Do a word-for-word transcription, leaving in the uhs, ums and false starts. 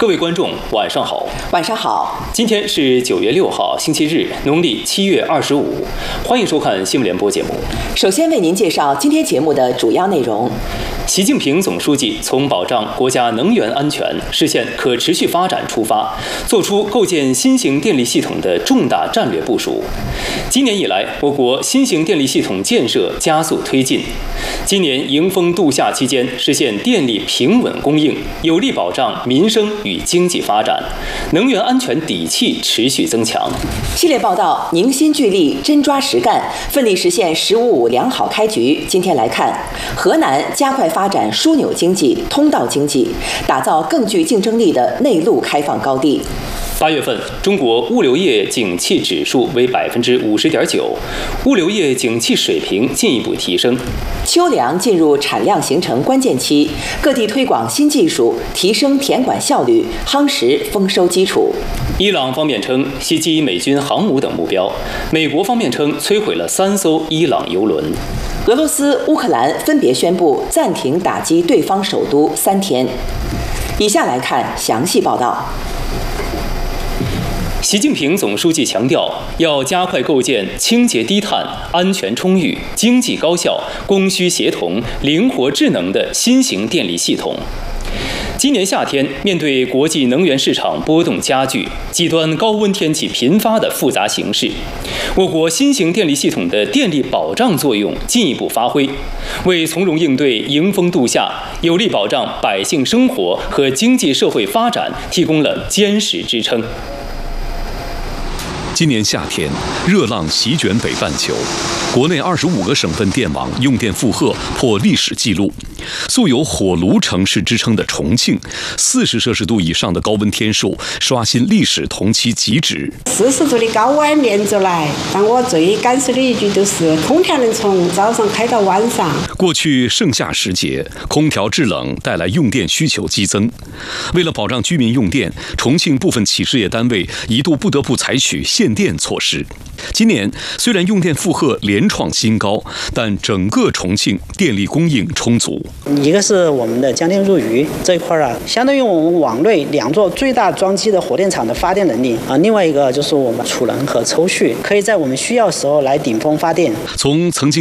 各位观众，晚上好。 晚上好。 今天是九月六号，星期日，农历七月二十五。欢迎收看新闻联播节目。 首先为您介绍今天节目的主要内容。 习近平总书记从保障国家能源安全、实现可持续发展出发，作出构建新型电力系统的重大战略部署。今年以来，我国新型电力系统建设加速推进。今年迎峰度夏期间，实现电力平稳供应，有力保障民生与经济发展，能源安全底气持续增强。 系列报道凝心聚力，真抓实干，奋力实现“十五五”良好开局。今天来看，河南加快发展枢纽经济、通道经济，打造更具竞争力的内陆开放高地。 八月份，中国物流业景气指数为百分之五十点九，物流业景气水平进一步提升。 秋粮进入产量形成关键期，各地推广新技术，提升田管效率，夯实丰收基础。 伊朗方面称袭击美军航母等目标，美国方面称摧毁了三艘伊朗油轮。 俄罗斯、乌克兰分别宣布暂停打击对方首都三天。以下来看详细报道。 习近平总书记强调，要加快构建清洁低碳、安全充裕、经济高效、供需协同、灵活智能的新型电力系统。今年夏天，面对国际能源市场波动加剧、极端高温天气频发的复杂形势，我国新型电力系统的电力保障作用进一步发挥，为从容应对迎峰度夏、有力保障百姓生活和经济社会发展提供了坚实支撑。 今年夏天，热浪席卷北半球，国内二十五个省份电网用电负荷破历史记录。素有火炉城市之称的重庆，四十摄氏度以上的高温天数刷新历史同期极值。 四十度的高温连着来，但我最感受的一句就是空调能从早上开到晚上。 过去盛夏时节，空调制冷带来用电需求激增。为了保障居民用电，重庆部分企事业单位一度不得不采取限电措施。今年虽然用电负荷连创新高，但整个重庆电力供应充足。 一个是我们的江电入渝这一块啊，相当于我们网内两座最大装机的火电厂的发电能力啊。另外一个就是我们储能和抽蓄，可以在我们需要时候来顶峰发电。 从曾经